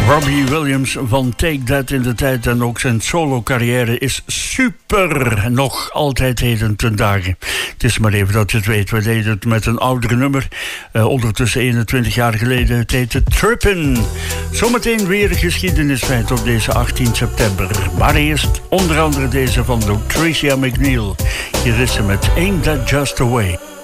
Robbie Williams van Take That in de tijd en ook zijn solo-carrière is super. Nog altijd heden ten dagen. Het is maar even dat je het weet. We deden het met een oudere nummer. Ondertussen 21 jaar geleden. Het heette Trippin'. Zometeen weer een geschiedenisfeit op deze 18 september. Maar eerst onder andere deze van Lucretia McNeil. Hier is ze met Ain't That Just the Way.